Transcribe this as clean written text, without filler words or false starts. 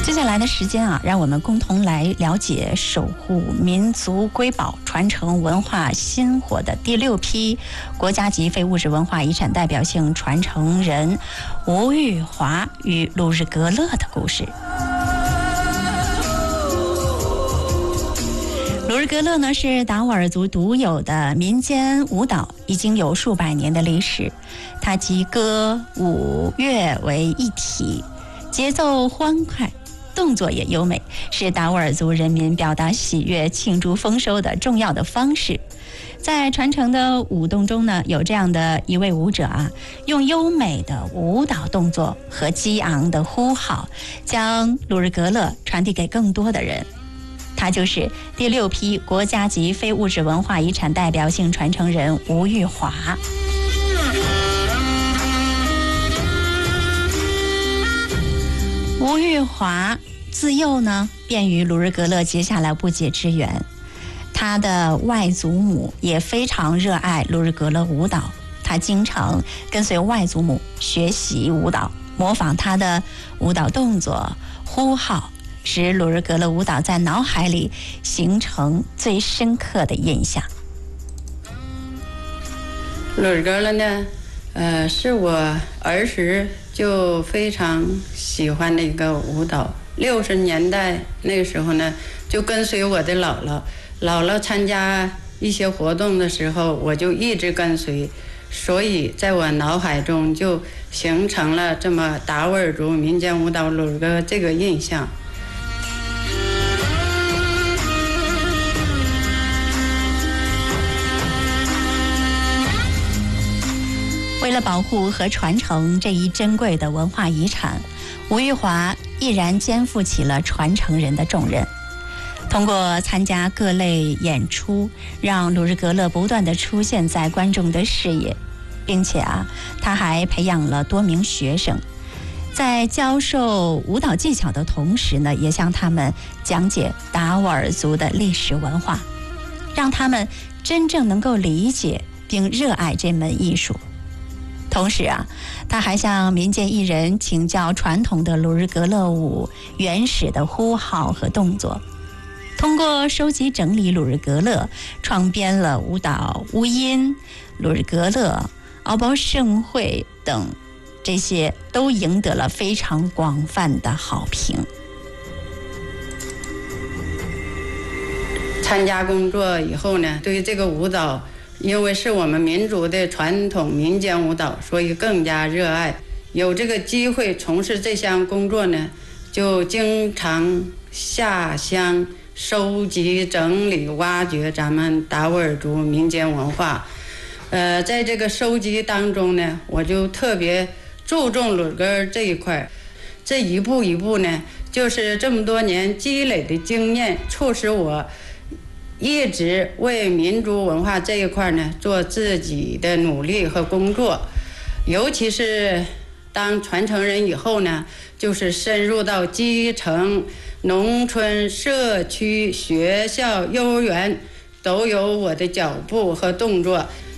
接下来的时间啊，让我们共同来了解守护民族瑰宝、传承文化薪火的第6批国家级非物质文化遗产代表性传承人吴玉华与鲁日格勒的故事。鲁日格勒呢是达斡尔族独有的民间舞蹈，已经有数百年的历史。它集歌舞乐为一体，节奏欢快，动作也优美，是达斡尔族人民表达喜悦、庆祝丰收的重要的方式。在传承的舞动中呢，有这样的一位舞者啊，用优美的舞蹈动作和激昂的呼号，将鲁日格勒传递给更多的人。他就是第6批国家级非物质文化遗产代表性传承人吴玉华。吴玉华自幼呢便与鲁日格勒结下了不解之缘，他的外祖母也非常热爱鲁日格勒舞蹈，他经常跟随外祖母学习舞蹈，模仿他的舞蹈动作、呼号，使鲁日格勒舞蹈在脑海里形成最深刻的印象。 鲁日格勒呢，是我儿时就非常喜欢的一个舞蹈。60年代那个时候呢，就跟随我的姥姥参加一些活动的时候，我就一直跟随，所以在我脑海中就形成了这么达斡尔族民间舞蹈鲁日格勒这个印象。 为了保护和传承这一珍贵的文化遗产，吴玉华毅然肩负起了传承人的重任。通过参加各类演出，让鲁日格勒不断地出现在观众的视野，并且他还培养了多名学生，在教授舞蹈技巧的同时呢，也向他们讲解达斡尔族的历史文化，让他们真正能够理解并热爱这门艺术。同时他还向民间艺人请教传统的鲁日格勒舞原始的呼号和动作，通过收集整理鲁日格勒，创编了舞蹈乌音、鲁日格勒、敖包盛会等，这些都赢得了非常广泛的好评。 参加工作以后呢，对于这个舞蹈，因为是我们民族的传统民间舞蹈，所以更加热爱。有这个机会从事这项工作呢，就经常下乡收集、整理、挖掘咱们达斡尔族民间文化。在这个收集当中呢，我就特别注重鲁日格勒这一块。这一步一步呢，就是这么多年积累的经验，促使我一直为民族文化这一块呢做自己的努力和工作。尤其是当传承人以后呢，就是深入到基层、农村、社区、学校、幼儿园，都有我的脚步和动作。